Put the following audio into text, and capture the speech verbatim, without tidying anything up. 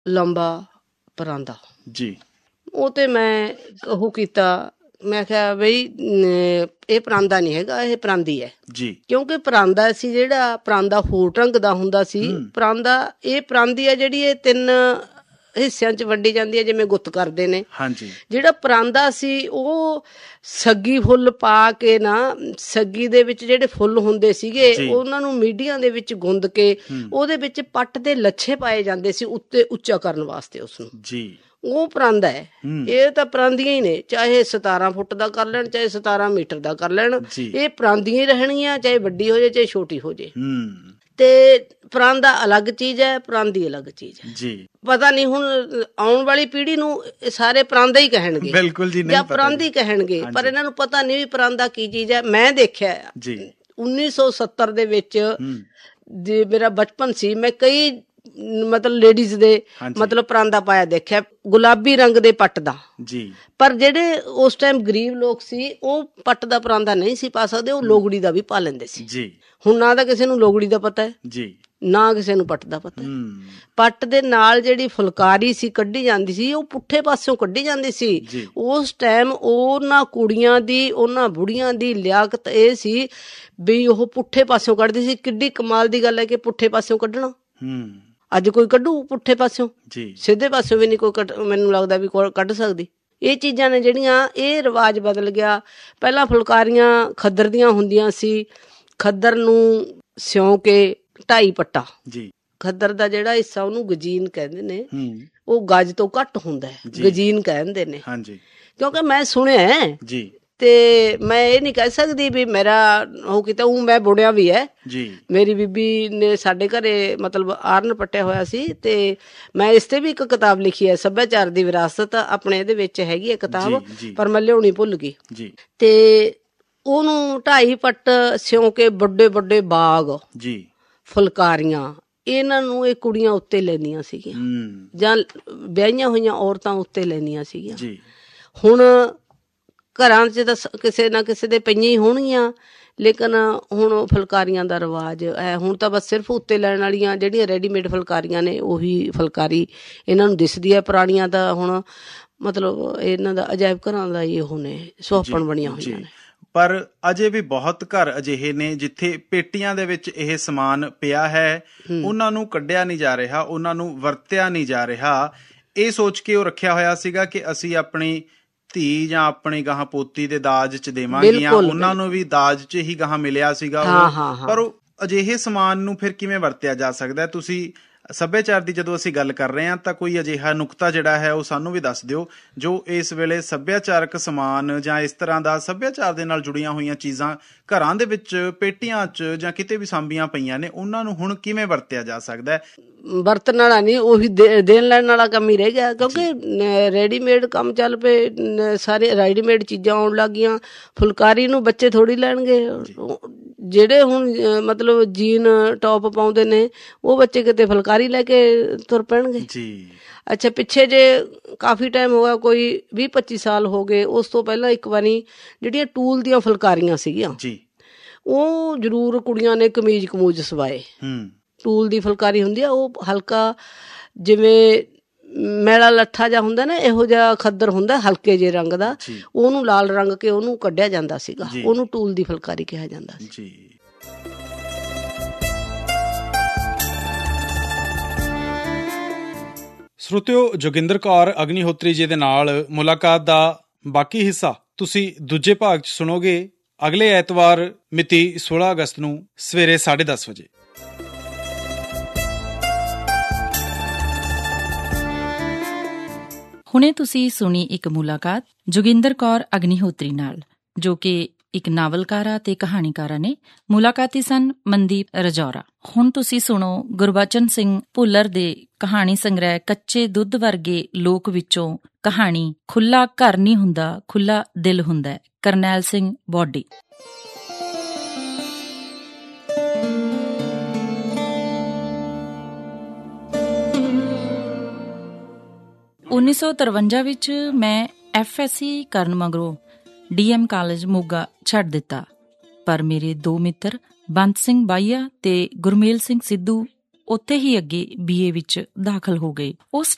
ਲੰਬਾ ਪਰਾਂਦਾ ਜੀ। ਉਹ ਤੇ ਮੈਂ ਉਹ ਕੀਤਾ, ਮੈਂ ਕਿਹਾ ਬਈ ਇਹ ਪਰਾਂਦਾ ਨਹੀਂ ਹੈਗਾ, ਇਹ ਪਰਾਂਦੀ ਹੈ ਜੀ। ਕਿਉਂਕਿ ਪਰਾਂਦਾ ਸੀ ਜਿਹੜਾ ਪਰਾਂਦਾ ਹੋਰ ਢੰਗ ਦਾ ਹੁੰਦਾ ਸੀ। ਪਰਾਂਦਾ ਇਹ ਪਰਾਂਦੀ ਆ ਜਿਹੜੀ ਇਹ ਤਿੰਨ ਹਿੱਸਿਆਂ ਚ ਵੰਡੀ ਜਾਂਦੀ ਹੈ, ਜਿਵੇਂ ਗੁੱਤ ਕਰਦੇ ਨੇ। ਹਾਂਜੀ। ਜਿਹੜਾ ਪਰਾਂਦਾ ਸੀ ਉਹ ਸੱਗੀ ਫੁੱਲ ਪਾ ਕੇ ਨਾ, ਸੱਗੀ ਦੇ ਵਿੱਚ ਜਿਹੜੇ ਫੁੱਲ ਹੁੰਦੇ ਸੀਗੇ ਉਹਨਾਂ ਨੂੰ ਮੀਡੀਆਂ ਦੇ ਵਿੱਚ ਗੁੰਦ ਕੇ ਉਹਦੇ ਵਿੱਚ ਪੱਟ ਦੇ ਲੱਛੇ ਪਾਏ ਜਾਂਦੇ ਸੀ ਉੱਤੇ ਉੱਚਾ ਕਰਨ ਵਾਸਤੇ ਉਸਨੂੰ ਜੀ। ਉਹ ਪਰਾਂਦਾ ਹੈ। ਇਹ ਤਾਂ ਪਰਾਂਦੀਆਂ ਹੀ ਨੇ, ਚਾਹੇ ਸਤਾਰਾਂ ਫੁੱਟ ਦਾ ਕਰ ਲੈਣ, ਚਾਹੇ ਸਤਾਰਾਂ ਮੀਟਰ ਦਾ ਕਰ ਲੈਣ, ਇਹ ਪਰਾਂਦੀਆਂ ਹੀ ਰਹਿਣਗੀਆਂ, ਚਾਹੇ ਵੱਡੀ ਹੋ ਜਾਏ ਚਾਹੇ ਛੋਟੀ ਹੋ ਜਾਏ। ਤੇ ਪਰਾਂਦਾ ਅਲੱਗ ਚੀਜ਼ ਹੈ, ਪਰਾਂਦੀ ਅਲੱਗ ਚੀਜ਼ ਹੈ ਜੀ। ਪਤਾ ਨਹੀਂ ਹੁਣ ਆਉਣ ਵਾਲੀ ਪੀੜ੍ਹੀ ਨੂੰ ਸਾਰੇ ਪਰਾਂਦਾ ਹੀ ਕਹਿਣਗੇ, ਬਿਲਕੁਲ ਜੀ, ਜਾਂ ਪਰਾਂਦੀ ਕਹਿਣਗੇ, ਪਰ ਇਹਨਾਂ ਨੂੰ ਪਤਾ ਨਹੀਂ ਵੀ ਪਰਾਂਦਾ ਕੀ ਚੀਜ਼ ਹੈ। ਮੈਂ ਦੇਖਿਆ ਜੀ ਉੱਨੀ ਸੌ ਸੱਤਰ ਦੇ ਵਿੱਚ, ਜੇ ਮੇਰਾ ਬਚਪਨ ਸੀ, ਮੈਂ ਕਈ ਮਤਲਬ ਲੇਡੀਜ਼ ਦੇ ਮਤਲਬ ਪਰਾਂਦਾ ਪਾਇਆ ਦੇਖਿਆ, ਗੁਲਾਬੀ ਰੰਗ ਦੇ ਪੱਟ ਦਾ ਜੀ। ਪਰ ਜਿਹੜੇ ਉਸ ਟਾਈਮ ਗਰੀਬ ਲੋਕ ਸੀ ਉਹ ਪੱਟ ਦਾ ਪਰਾਂਦਾ ਨਹੀਂ ਸੀ ਪਾ ਸਕਦੇ, ਉਹ ਲੋਗੜੀ ਦਾ ਵੀ ਪਾ ਲੈਂਦੇ ਸੀ ਜੀ। ਹੁਣ ਨਾ ਤਾਂ ਕਿਸੇ ਨੂੰ ਲੋਗੜੀ ਦਾ ਪਤਾ ਹੈ ਜੀ, ਨਾ ਕਿਸੇ ਨੂੰ ਪੱਟ ਦਾ ਪਤਾ। ਪੱਟ ਦੇ ਨਾਲ ਜਿਹੜੀ ਫੁਲਕਾਰੀ ਸੀ ਕੱਢੀ ਜਾਂਦੀ ਸੀ, ਉਹ ਪੁੱਠੇ ਪਾਸਿਓਂ ਕੱਢੀ ਜਾਂਦੀ ਸੀ। ਉਸ ਟਾਈਮ ਉਹਨਾਂ ਕੁੜੀਆਂ ਦੀ, ਉਹਨਾਂ ਬੁੜੀਆਂ ਦੀ ਲਿਆਕਤ ਇਹ ਸੀ ਵੀ ਉਹ ਪੁੱਠੇ ਪਾਸਿਓਂ ਕੱਢਦੀ ਸੀ। ਕਿੱਡੀ ਕਮਾਲ ਦੀ ਗੱਲ ਹੈ ਕਿ ਪੁੱਠੇ ਪਾਸਿਓਂ ਕੱਢਣਾ। ਅੱਜ ਕੋਈ ਕੱਢੂ ਪੁੱਠੇ ਪਾਸਿਓਂ? ਸਿੱਧੇ ਪਾਸਿਓਂ ਵੀ ਨਹੀਂ ਕੋਈ ਕੱਢ, ਮੈਨੂੰ ਲੱਗਦਾ ਵੀ ਕੱਢ ਸਕਦੀ। ਇਹ ਚੀਜ਼ਾਂ ਨੇ ਜਿਹੜੀਆਂ, ਇਹ ਰਿਵਾਜ ਬਦਲ ਗਿਆ। ਪਹਿਲਾਂ ਫੁਲਕਾਰੀਆਂ ਖੱਦਰ ਦੀਆਂ ਹੁੰਦੀਆਂ ਸੀ, ਖੱਦਰ ਨੂੰ ਸਿਉਂ ਕੇ ਢਾਈ ਪੱਟਾ ਜੀ। ਖੱਦਰ ਦਾ ਜਿਹੜਾ ਹਿੱਸਾ ਉਹਨੂੰ ਗਜੀਨ ਕਹਿੰਦੇ ਨੇ, ਉਹ ਗਜ ਤੋਂ ਘੱਟ ਹੁੰਦਾ ਹੈ, ਗਜੀਨ ਕਹਿੰਦੇ ਨੇ। ਕਿਉਂਕਿ ਮੈਂ ਸੁਣਿਆ ਜੀ, ਤੇ ਮੈਂ ਇਹ ਨਹੀਂ ਕਹਿ ਸਕਦੀ ਵੀ ਮੇਰਾ ਉਹ ਕੀਤਾ। ਉਹ ਮੈਂ ਬੁਣਿਆ ਵੀ ਹੈ ਜੀ, ਮੇਰੀ ਬੀਬੀ ਨੇ ਸਾਡੇ ਘਰੇ ਮਤਲਬ ਆਰਨ ਪੱਟਿਆ ਹੋਇਆ ਸੀ, ਤੇ ਮੈਂ ਇਸ ਤੇ ਵੀ ਇੱਕ ਕਿਤਾਬ ਲਿਖੀ ਹੈ, ਸੱਭਿਆਚਾਰ ਦੀ ਵਿਰਾਸਤ ਆਪਣੇ ਇਹਦੇ ਵਿੱਚ ਹੈਗੀ ਹੈ ਕਿਤਾਬ, ਪਰ ਮੈਂ ਲਿਆਉਣੀ ਭੁੱਲ ਗਈ ਜੀ। ਤੇ ਉਹਨੂੰ ਢਾਈ ਪੱਟ ਸਿਉਂ ਕੇ ਵੱਡੇ ਵੱਡੇ ਬਾਗ ਜੀ, ਫੁਲਕਾਰੀਆਂ, ਇਹਨਾਂ ਨੂੰ ਇਹ ਕੁੜੀਆਂ ਉੱਤੇ ਲੈਂਦੀਆਂ ਸੀਗੀਆਂ, ਜਾਂ ਵਿਆਹੀਆਂ ਹੋਈਆਂ ਔਰਤਾਂ ਉੱਤੇ ਲੈਂਦੀਆਂ ਸੀਗੀਆਂ ਜੀ। ਹੁਣ ਘਰਾਂ 'ਚ ਤਾਂ ਕਿਸੇ ਨਾ ਕਿਸੇ ਦੇ ਪਈਆਂ ਹੀ ਹੋਣਗੀਆਂ, ਲੇਕਿਨ ਹੁਣ ਫੁਲਕਾਰੀਆਂ ਦਾ ਰਿਵਾਜ ਹੈ। ਹੁਣ ਤਾਂ ਬਸ ਸਿਰਫ ਉੱਤੇ ਲੈਣ ਵਾਲੀਆਂ ਜਿਹੜੀਆਂ ਰੈਡੀਮੇਡ ਫੁਲਕਾਰੀਆਂ ਨੇ ਉਹੀ ਫੁਲਕਾਰੀ ਇਹਨਾਂ ਨੂੰ ਦਿਸਦੀ ਹੈ। ਪੁਰਾਣੀਆਂ ਤਾਂ ਹੁਣ ਮਤਲਬ ਇਹਨਾਂ ਦਾ ਅਜਾਇਬ ਘਰਾਂ ਦਾ ਹੀ ਉਹ ਨੇ, ਸੁਹੱਪਣ ਬਣੀਆਂ ਹੋਈਆਂ ਨੇ। ਪਰ ਅਜੇ ਵੀ ਬਹੁਤ ਘਰ ਅਜਿਹੇ ਨੇ ਜਿੱਥੇ ਪੇਟੀਆਂ ਦੇ ਵਿੱਚ ਇਹ ਸਮਾਨ ਪਿਆ ਹੈ, ਉਹਨਾਂ ਨੂੰ ਕੱਢਿਆ ਨਹੀਂ ਜਾ ਰਿਹਾ, ਉਹਨਾਂ ਨੂੰ ਵਰਤਿਆ ਨਹੀਂ ਜਾ ਰਿਹਾ। ਇਹ ਸੋਚ ਕੇ ਉਹ ਰੱਖਿਆ ਹੋਇਆ ਸੀਗਾ ਕਿ ਅਸੀਂ ਆਪਣੀ ਧੀ ਜਾਂ ਆਪਣੀ ਗਾਹਾਂ ਪੋਤੀ ਦੇ ਦਾਜ ਚ ਦੇਵਾਂਗੀਆਂ, ਉਹਨਾਂ ਨੂੰ ਵੀ ਦਾਜ ਚ ਹੀ ਗਾਹਾਂ ਮਿਲਿਆ ਸੀਗਾ ਉਹ। ਪਰ ਉਹ ਅਜਿਹੇ ਸਮਾਨ ਨੂੰ ਫਿਰ ਕਿਵੇਂ ਵਰਤਿਆ ਜਾ ਸਕਦਾ? ਤੁਸੀਂ ਸੱਭਿਆਚਾਰ ਦੀ ਜਦੋਂ ਅਸੀਂ ਗੱਲ ਕਰ ਰਹੇ ਹਾਂ ਤਾਂ ਕੋਈ ਅਜਿਹਾ ਨੁਕਤਾ ਜਿਹੜਾ ਹੈ ਉਹ ਸਾਨੂੰ ਵੀ ਦੱਸ ਦਿਓ ਜੋ ਇਸ ਵੇਲੇ ਸੱਭਿਆਚਾਰਕ ਸਮਾਨ ਜਾਂ ਇਸ ਤਰ੍ਹਾਂ ਦਾ ਸੱਭਿਆਚਾਰ ਦੇ ਨਾਲ ਜੁੜੀਆਂ ਹੋਈਆਂ ਚੀਜ਼ਾਂ ਘਰਾਂ ਦੇ ਵਿੱਚ ਪੇਟੀਆਂ 'ਚ ਜਾਂ ਕਿਤੇ ਵੀ ਸਾਂਭੀਆਂ ਪਈਆਂ ਨੇ, ਉਹਨਾਂ ਨੂੰ ਹੁਣ ਕਿਵੇਂ ਵਰਤਿਆ ਜਾ ਸਕਦਾ ਹੈ? ਵਰਤਣ ਵਾਲਾ ਨਹੀਂ, ਉਹੀ ਦੇ ਦੇਣ ਲੈਣ ਵਾਲਾ ਕੰਮ ਹੀ ਰਹਿ ਗਿਆ, ਕਿਉਂਕਿ ਰੈਡੀਮੇਡ ਕੰਮ ਚੱਲ ਪਏ, ਸਾਰੇ ਰੈਡੀਮੇਡ ਚੀਜ਼ਾਂ ਆਉਣ ਲੱਗ ਗਈਆਂ। ਫੁਲਕਾਰੀ ਨੂੰ ਬੱਚੇ ਥੋੜ੍ਹੀ ਲੈਣਗੇ, ਜਿਹੜੇ ਹੁਣ ਮਤਲਬ ਜੀਨ ਟੌਪ ਪਾਉਂਦੇ ਨੇ ਉਹ ਬੱਚੇ ਕਿਤੇ ਫੁਲਕਾਰੀ ਲੈ ਕੇ ਤੁਰ ਪੈਣਗੇ ਜੀ। ਅੱਛਾ, ਪਿੱਛੇ ਜੇ ਕਾਫੀ ਟਾਈਮ ਹੋ ਗਿਆ, ਕੋਈ ਵੀਹ ਪੱਚੀ ਸਾਲ ਹੋ ਗਏ, ਉਸ ਤੋਂ ਪਹਿਲਾਂ ਇੱਕ ਵਾਰੀ ਜਿਹੜੀਆਂ ਟੂਲ ਦੀਆਂ ਫੁਲਕਾਰੀਆਂ ਸੀਗੀਆਂ ਜੀ, ਉਹ ਜ਼ਰੂਰ ਕੁੜੀਆਂ ਨੇ ਕਮੀਜ਼ ਕਮੂਜ਼ ਸਵਾਏ। ਟੂਲ ਦੀ ਫੁਲਕਾਰੀ ਹੁੰਦੀ ਆ, ਉਹ ਹਲਕਾ ਜਿਵੇਂ ਮੈਲਾ ਲੱਠਾ ਜਿਹਾ ਹੁੰਦਾ ਨਾ, ਇਹੋ ਜਿਹਾ ਖੱਦਰ ਹੁੰਦਾ ਹਲਕੇ ਜਿਹੇ ਰੰਗ ਦਾ, ਉਹਨੂੰ ਲਾਲ ਰੰਗ ਕੇ ਉਹਨੂੰ ਕੱਢਿਆ ਜਾਂਦਾ ਸੀਗਾ, ਉਹਨੂੰ ਟੂਲ ਦੀ ਫੁਲਕਾਰੀ ਕਿਹਾ ਜਾਂਦਾ ਸੀ। ਸਰੋਤਿਓ, ਜੋਗਿੰਦਰ ਕੌਰ ਅਗਨੀਹੋਤਰੀ ਜੀ ਦੇ ਨਾਲ ਮੁਲਾਕਾਤ ਦਾ ਬਾਕੀ ਹਿੱਸਾ ਤੁਸੀਂ ਦੂਜੇ ਭਾਗ 'ਚ ਸੁਣੋਗੇ ਅਗਲੇ ਐਤਵਾਰ ਮਿਤੀ ਸੋਲਾਂ ਅਗਸਤ ਨੂੰ ਸਵੇਰੇ ਸਾਢੇ ਦਸ ਵਜੇ। ਹੁਣੇ ਤੁਸੀਂ ਸੁਣੀ ਇੱਕ ਮੁਲਾਕਾਤ ਜੋਗਿੰਦਰ ਕੌਰ ਅਗਨੀਹੋਤਰੀ ਨਾਲ, ਜੋ ਕਿ ਇੱਕ ਨਾਵਲਕਾਰਾ ਤੇ ਕਹਾਣੀਕਾਰਾ ਨੇ। ਮੁਲਾਕਾਤੀ ਸਨ ਮਨਦੀਪ ਰਜੌਰਾ। ਹੁਣ ਤੁਸੀਂ ਸੁਣੋ ਗੁਰਬਚਨ ਸਿੰਘ ਭੁੱਲਰ ਦੇ ਕਹਾਣੀ ਸੰਗ੍ਰਹਿ ਕੱਚੇ ਦੁੱਧ ਵਰਗੇ ਲੋਕ ਵਿੱਚੋਂ ਕਹਾਣੀ ਖੁੱਲਾ ਘਰ ਨਹੀਂ ਹੁੰਦਾ, ਖੁੱਲਾ ਦਿਲ ਹੁੰਦਾ, ਕਰਨੈਲ ਸਿੰਘ ਬੋਡੀ। ਉੱਨੀ ਸੌ ਤਰਵੰਜਾ ਵਿੱਚ ਮੈਂ ਐਫ ਐਸ ਸੀ ਕਰਨ ਮਗਰੋਂ ਡੀ ਐਮ ਕਾਲਜ ਮੋਗਾ ਛੱਡ ਦਿੱਤਾ, ਪਰ ਮੇਰੇ ਦੋ ਮਿੱਤਰ ਬੰਤ ਸਿੰਘ ਬਾਈਆ ਤੇ ਗੁਰਮੇਲ ਸਿੰਘ ਸਿੱਧੂ ਉੱਥੇ ਹੀ ਅੱਗੇ ਬੀ ਏ ਵਿੱਚ ਦਾਖਲ ਹੋ ਗਏ। ਉਸ